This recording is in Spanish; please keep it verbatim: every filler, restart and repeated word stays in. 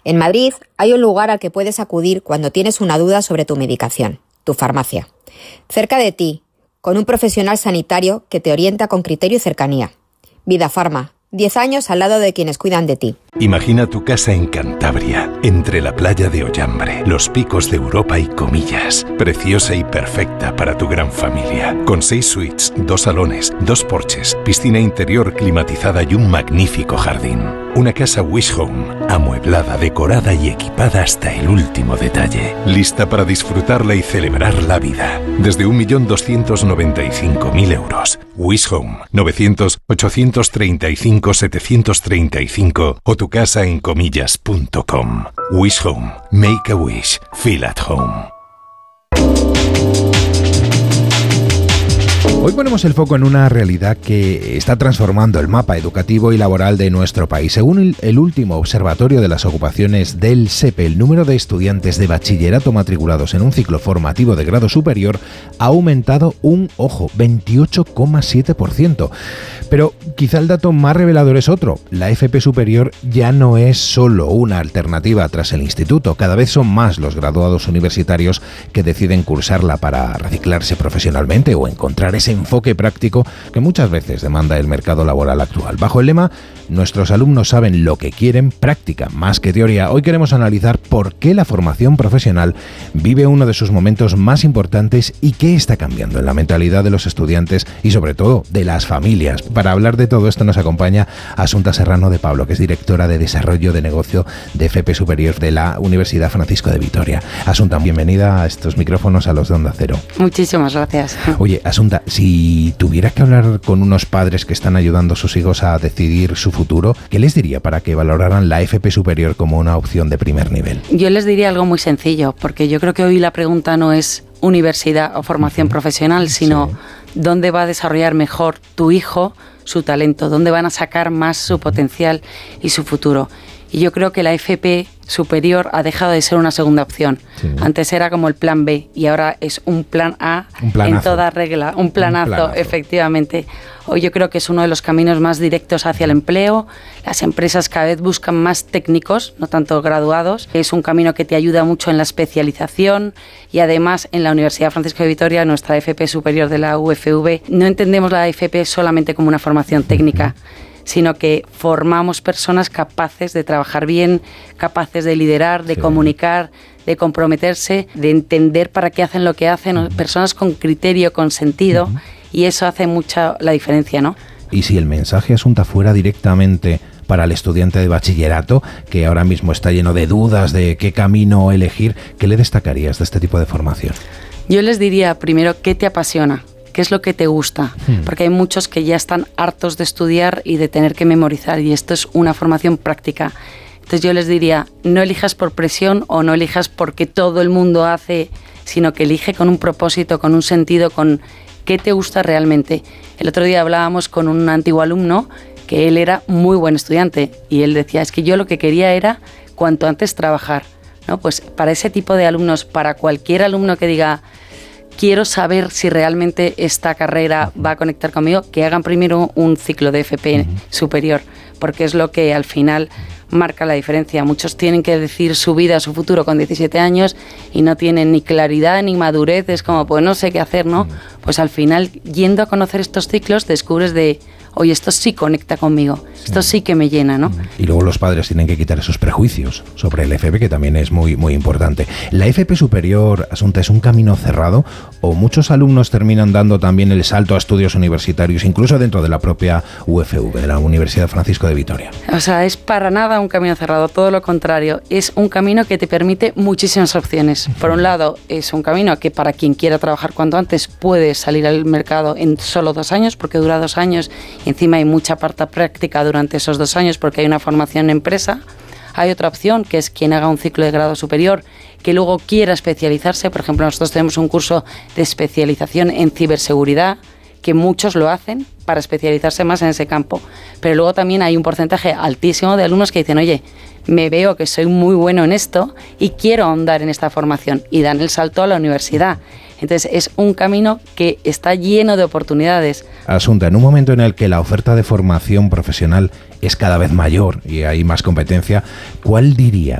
En Madrid hay un lugar al que puedes acudir cuando tienes una duda sobre tu medicación, tu farmacia. Cerca de ti, con un profesional sanitario que te orienta con criterio y cercanía. Vida Farma, diez años al lado de quienes cuidan de ti. Imagina tu casa en Cantabria, entre la playa de Ollambre, los picos de Europa y Comillas. Preciosa y perfecta para tu gran familia. Con seis suites, dos salones, dos porches, piscina interior climatizada y un magnífico jardín. Una casa Wish Home, amueblada, decorada y equipada hasta el último detalle. Lista para disfrutarla y celebrar la vida. Desde un millón doscientos noventa y cinco mil euros. Wish Home, novecientos, ochocientos treinta y cinco, setecientos treinta y cinco o tu casa en comillas punto com. Wish Home. Make a wish. Feel at home. Hoy ponemos el foco en una realidad que está transformando el mapa educativo y laboral de nuestro país. Según el, el último observatorio de las ocupaciones del S E P E, el número de estudiantes de bachillerato matriculados en un ciclo formativo de grado superior ha aumentado un, ojo, veintiocho coma siete por ciento. Pero quizá el dato más revelador es otro. La F P superior ya no es solo una alternativa tras el instituto. Cada vez son más los graduados universitarios que deciden cursarla para reciclarse profesionalmente o encontrar ese enfoque práctico que muchas veces demanda el mercado laboral actual. Bajo el lema "Nuestros alumnos saben lo que quieren, práctica más que teoría", hoy queremos analizar por qué la formación profesional vive uno de sus momentos más importantes y qué está cambiando en la mentalidad de los estudiantes y sobre todo de las familias. Para hablar de todo esto nos acompaña Asunta Serrano de Pablo, que es directora de Desarrollo de Negocio de F P Superior de la Universidad Francisco de Vitoria. Asunta, bienvenida a estos micrófonos, a los de Onda Cero. Muchísimas gracias. Oye, Asunta, si tuvieras que hablar con unos padres que están ayudando a sus hijos a decidir su futuro, ¿qué les diría para que valoraran la F P Superior como una opción de primer nivel? Yo les diría algo muy sencillo, porque yo creo que hoy la pregunta no es universidad o formación uh-huh. profesional, sino sí. ¿dónde va a desarrollar mejor tu hijo su talento? ¿Dónde van a sacar más su potencial y su futuro? Y yo creo que la F P Superior ha dejado de ser una segunda opción. Sí. Antes era como el plan B y ahora es un plan A un en toda regla. Un planazo, un planazo, efectivamente. Hoy yo creo que es uno de los caminos más directos hacia el empleo. Las empresas cada vez buscan más técnicos, no tanto graduados. Es un camino que te ayuda mucho en la especialización y además en la Universidad Francisco de Vitoria, nuestra F P Superior de la U F V, no entendemos la F P solamente como una formación técnica, sino que formamos personas capaces de trabajar bien, capaces de liderar, de sí. comunicar, de comprometerse, de entender para qué hacen lo que hacen, uh-huh. personas con criterio, con sentido, uh-huh. y eso hace mucha la diferencia, ¿no? Y si el mensaje, Asunta, fuera directamente para el estudiante de bachillerato, que ahora mismo está lleno de dudas de qué camino elegir, ¿qué le destacarías de este tipo de formación? Yo les diría primero, ¿qué te apasiona? ¿Qué es lo que te gusta? Hmm. Porque hay muchos que ya están hartos de estudiar y de tener que memorizar, y esto es una formación práctica. Entonces yo les diría, no elijas por presión o no elijas porque todo el mundo hace, sino que elige con un propósito, con un sentido, con qué te gusta realmente. El otro día hablábamos con un antiguo alumno que él era muy buen estudiante y él decía, es que yo lo que quería era cuanto antes trabajar, ¿no? Pues para ese tipo de alumnos, para cualquier alumno que diga, quiero saber si realmente esta carrera va a conectar conmigo, que hagan primero un ciclo de F P uh-huh. superior, porque es lo que al final marca la diferencia. Muchos tienen que decidir su vida, su futuro con diecisiete años y no tienen ni claridad ni madurez, es como, pues no sé qué hacer, ¿no? Pues al final, yendo a conocer estos ciclos, descubres de, oye, esto sí conecta conmigo, sí. esto sí que me llena, ¿no? Y luego los padres tienen que quitar esos prejuicios sobre el F P, que también es muy, muy importante. ¿La F P Superior, Asunta, es un camino cerrado o muchos alumnos terminan dando también el salto a estudios universitarios, incluso dentro de la propia U F V, de la Universidad Francisco de Vitoria? O sea, es para nada un camino cerrado, todo lo contrario. Es un camino que te permite muchísimas opciones. Por un lado, es un camino que para quien quiera trabajar cuanto antes puede salir al mercado en solo dos años, porque dura dos años y encima hay mucha parte práctica durante esos dos años porque hay una formación en empresa. Hay otra opción, que es quien haga un ciclo de grado superior, que luego quiera especializarse. Por ejemplo, nosotros tenemos un curso de especialización en ciberseguridad, que muchos lo hacen para especializarse más en ese campo. Pero luego también hay un porcentaje altísimo de alumnos que dicen, oye, me veo que soy muy bueno en esto y quiero ahondar en esta formación, y dan el salto a la universidad. Entonces es un camino que está lleno de oportunidades. Asunta, en un momento en el que la oferta de formación profesional es cada vez mayor y hay más competencia, ¿cuál dirías